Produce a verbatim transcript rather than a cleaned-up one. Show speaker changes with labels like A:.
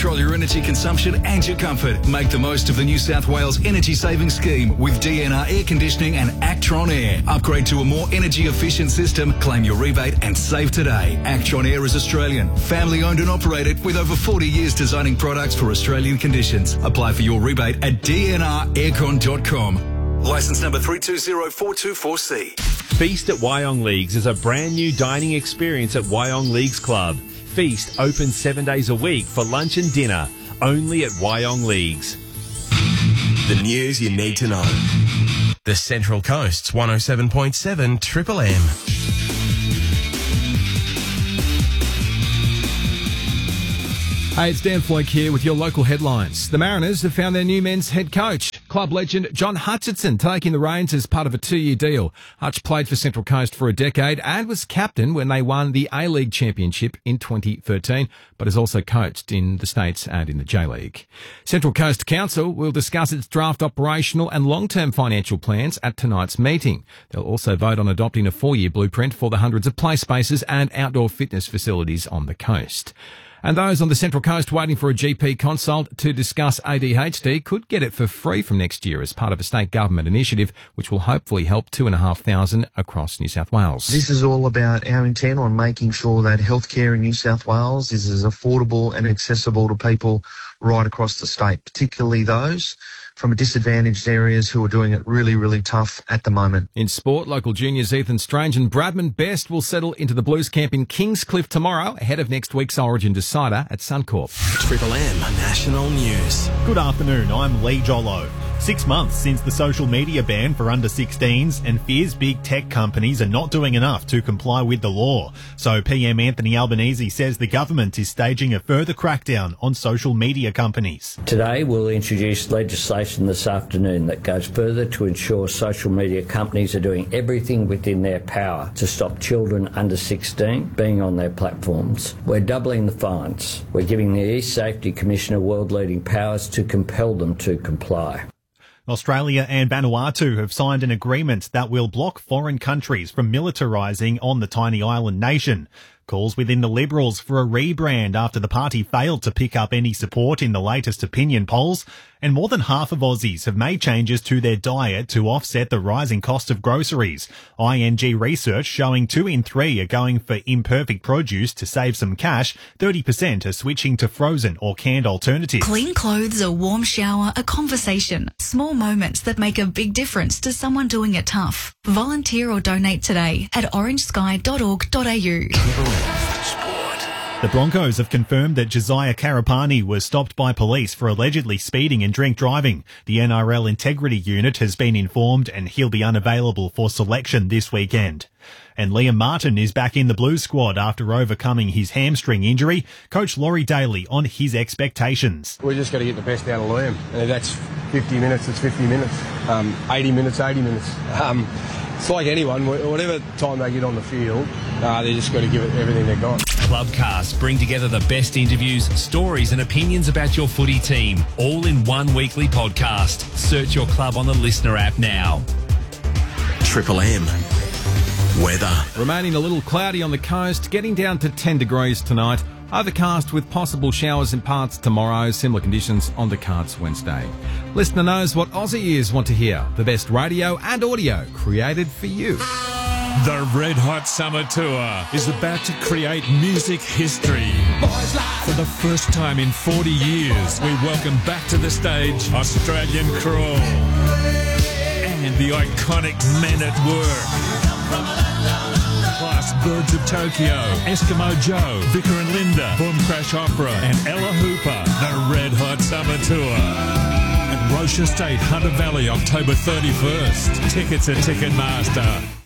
A: control your energy consumption and your comfort. Make the most of the New South Wales Energy Saving Scheme with D N R Air Conditioning and Actron Air. Upgrade to a more energy efficient system, claim your rebate and save today. Actron Air is Australian, family owned and operated with over forty years designing products for Australian conditions. Apply for your rebate at d n r aircon dot com. Licence number three two zero four two four C.
B: Feast at Wyong Leagues is a brand new dining experience at Wyong Leagues Club. Feast open seven days a week for lunch and dinner, only at Wyong Leagues.
C: The news you need to know. The Central Coast's one oh seven point seven Triple M.
D: Hey, it's Dan Floyd here with your local headlines. The Mariners have found their new men's head coach. Club legend John Hutchinson taking the reins as part of a two-year deal. Hutch played for Central Coast for a decade and was captain when they won the A-League Championship in twenty thirteen, but has also coached in the States and in the J-League. Central Coast Council will discuss its draft operational and long-term financial plans at tonight's meeting. They'll also vote on adopting a four-year blueprint for the hundreds of play spaces and outdoor fitness facilities on the coast. And those on the Central Coast waiting for a G P consult to discuss A D H D could get it for free from next year as part of a state government initiative, which will hopefully help two and a half thousand across New South Wales.
E: This is all about our intent on making sure that healthcare in New South Wales is as affordable and accessible to people right across the state, particularly those from disadvantaged areas who are doing it really, really tough at the moment.
D: In sport, local juniors Ethan Strange and Bradman Best will settle into the Blues camp in Kingscliff tomorrow, ahead of next week's Origin decider at Suncorp.
C: Triple M National News.
F: Good afternoon, I'm Lee Jollo. Six months since the social media ban for under sixteens, and fears big tech companies are not doing enough to comply with the law. So P M Anthony Albanese says the government is staging a further crackdown on social media companies.
G: Today we'll introduce legislation this afternoon that goes further to ensure social media companies are doing everything within their power to stop children under sixteen being on their platforms. We're doubling the fines. We're giving the E-Safety Commissioner world-leading powers to compel them to comply.
F: Australia and Vanuatu have signed an agreement that will block foreign countries from militarising on the tiny island nation. Calls within the Liberals for a rebrand after the party failed to pick up any support in the latest opinion polls, and more than half of Aussies have made changes to their diet to offset the rising cost of groceries. I N G research showing two in three are going for imperfect produce to save some cash. thirty percent are switching to frozen or canned alternatives.
H: Clean clothes, a warm shower, a conversation. Small moments that make a big difference to someone doing it tough. Volunteer or donate today at orange sky dot org dot a u.
F: The Broncos have confirmed that Josiah Karapani was stopped by police for allegedly speeding and drink driving. The N R L Integrity Unit has been informed and he'll be unavailable for selection this weekend. And Liam Martin is back in the Blues squad after overcoming his hamstring injury. Coach Laurie Daly on his expectations.
I: We just got to get the best out of Liam. And if that's fifty minutes, it's fifty minutes. Um, eighty minutes, eighty minutes. Um, It's like anyone, whatever time they get on the field, uh, they just got to give it everything they've got.
B: Clubcast bring together the best interviews, stories and opinions about your footy team, all in one weekly podcast. Search your club on the Listener app now.
C: Triple M. Weather.
D: Remaining a little cloudy on the coast, getting down to ten degrees tonight. Overcast with possible showers in parts tomorrow. Similar conditions on the cards Wednesday. Listener knows what Aussie ears want to hear. The best radio and audio created for you.
J: The Red Hot Summer Tour is about to create music history. For the first time in forty years, we welcome back to the stage Australian Crawl and the iconic Men at Work. Plus Birds of Tokyo, Eskimo Joe, Vicar and Linda, Boom Crash Opera and Ella Hooper. The Red Hot Summer Tour at Roche Estate, Hunter Valley, October thirty-first. Tickets at Ticketmaster.